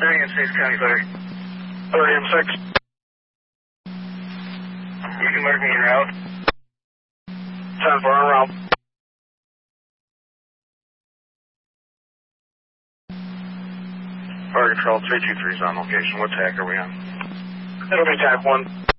Union States County clear. 30M6. You can mark me en route. 10-4 en route. Fire Control 323 is on location. What tack are we on? It'll be TAC 1.